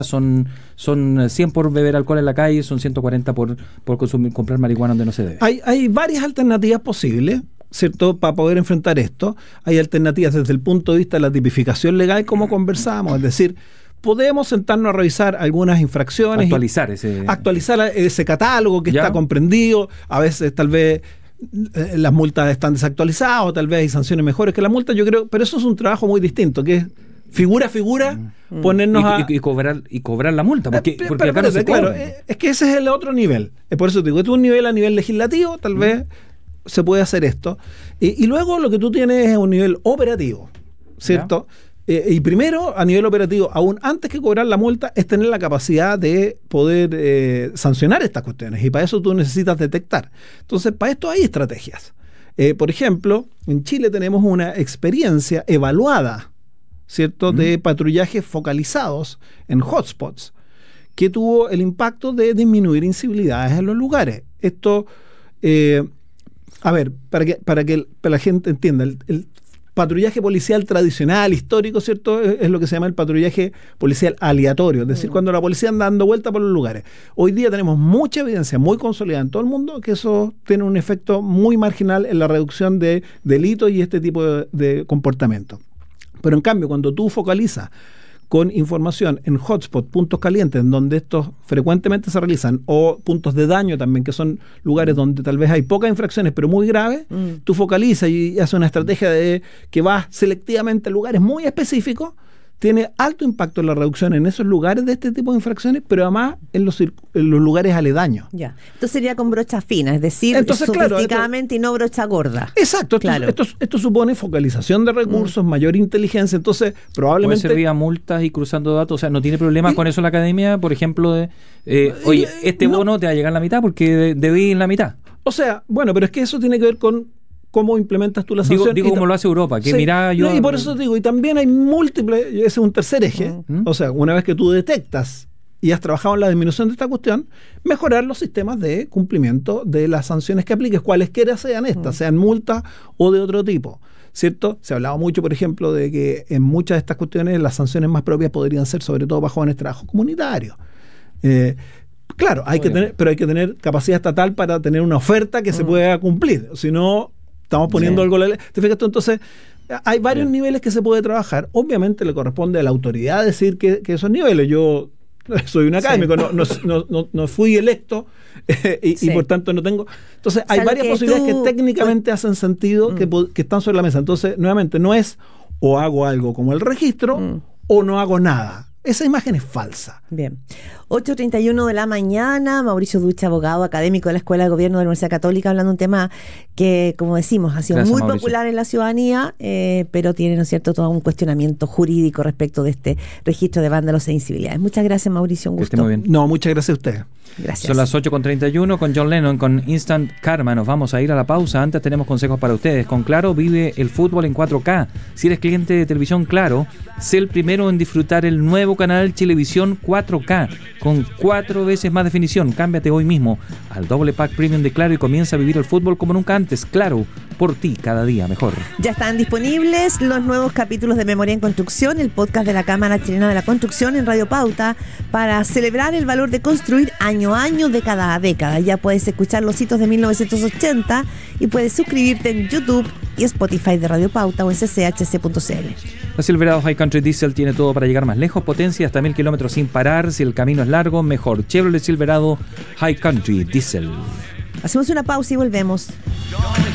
son 100 por beber alcohol en la calle, son 140 por comprar marihuana donde no se debe. Hay varias alternativas posibles, ¿cierto?, para poder enfrentar esto. Hay alternativas desde el punto de vista de la tipificación legal, como conversábamos, es decir, podemos sentarnos a revisar algunas infracciones. Actualizar ese catálogo que está comprendido. A veces tal vez las multas están desactualizadas, o tal vez hay sanciones mejores que la multa, yo creo, pero eso es un trabajo muy distinto, que es figura a figura, ponernos y cobrar la multa, porque acá no se claro, cobra. es que ese es el otro nivel. Por eso te digo, este es un nivel a nivel legislativo, tal vez se puede hacer esto. Y luego lo que tú tienes es un nivel operativo, ¿cierto? Y primero, a nivel operativo, aún antes que cobrar la multa, es tener la capacidad de poder sancionar estas cuestiones. Y para eso tú necesitas detectar. Entonces, para esto hay estrategias. Por ejemplo, en Chile tenemos una experiencia evaluada, ¿cierto?, de patrullajes focalizados en hotspots, que tuvo el impacto de disminuir incivilidades en los lugares. Esto, a ver, para que la gente entienda, el patrullaje policial tradicional, histórico, ¿cierto?, es lo que se llama el patrullaje policial aleatorio, es decir, cuando la policía anda dando vuelta por los lugares. Hoy día tenemos mucha evidencia muy consolidada en todo el mundo que eso tiene un efecto muy marginal en la reducción de delitos y este tipo de comportamiento. Pero en cambio, cuando tú focalizas con información en hotspot, puntos calientes, en donde estos frecuentemente se realizan, o puntos de daño también, que son lugares donde tal vez hay pocas infracciones, pero muy graves, tú focalizas y haces una estrategia de que vas selectivamente a lugares muy específicos, tiene alto impacto en la reducción en esos lugares de este tipo de infracciones, pero además en los lugares aledaños. Ya. Entonces sería con brocha fina, es decir, sofisticadamente, y no brocha gorda. Exacto. Esto supone focalización de recursos, mayor inteligencia, entonces probablemente... Puede servir a multas y cruzando datos, o sea, no tiene problemas con eso la academia, por ejemplo, oye, bono te va a llegar la mitad porque debí en la mitad. O sea, bueno, pero es que eso tiene que ver con cómo implementas tú la sanción. Digo como lo hace Europa, que mira yo... Y por eso digo, y también hay múltiples, ese es un tercer eje, o sea, una vez que tú detectas y has trabajado en la disminución de esta cuestión, mejorar los sistemas de cumplimiento de las sanciones que apliques, cualesquiera sean estas, sean multas o de otro tipo, ¿cierto? Se ha hablado mucho, por ejemplo, de que en muchas de estas cuestiones las sanciones más propias podrían ser sobre todo para jóvenes trabajos comunitarios. Claro, hay que tener capacidad estatal para tener una oferta que se pueda cumplir, si no... Estamos poniendo algo... ¿Te fijas tú? Entonces, hay varios niveles que se puede trabajar. Obviamente le corresponde a la autoridad decir que esos niveles. Yo soy un académico, no fui electo y por tanto no tengo... Entonces, hay varias posibilidades que técnicamente hacen sentido, que están sobre la mesa. Entonces, nuevamente, no es o hago algo como el registro o no hago nada. Esa imagen es falsa. Bien. 8:31 de la mañana, Mauricio Ducha, abogado académico de la Escuela de Gobierno de la Universidad Católica, hablando de un tema que, como decimos, ha sido muy popular en la ciudadanía, pero tiene, ¿no es cierto?, todo un cuestionamiento jurídico respecto de este registro de vándalos e incivilidades. Muchas gracias, Mauricio, un gusto. Que esté muy bien. No, muchas gracias a usted. Gracias. Son las 8:31 con John Lennon, con Instant Karma. Nos vamos a ir a la pausa. Antes tenemos consejos para ustedes. Con Claro vive el fútbol en 4K. Si eres cliente de televisión Claro, sé el primero en disfrutar el nuevo canal Chilevisión 4K con 4 veces más definición. Cámbiate hoy mismo al doble pack premium de Claro y comienza a vivir el fútbol como nunca antes. Claro, por ti cada día mejor. Ya están disponibles los nuevos capítulos de Memoria en Construcción, el podcast de la Cámara Chilena de la Construcción en Radio Pauta, para celebrar el valor de construir año a año, década a década. Ya puedes escuchar los hitos de 1980 y puedes suscribirte en YouTube y Spotify de Radio Pauta o en cchc.cl. La Silverado High Country Diesel tiene todo para llegar más lejos, potencia hasta 1000 kilómetros sin parar. Si el camino es largo, mejor. Chevrolet Silverado High Country Diesel. Hacemos una pausa y volvemos.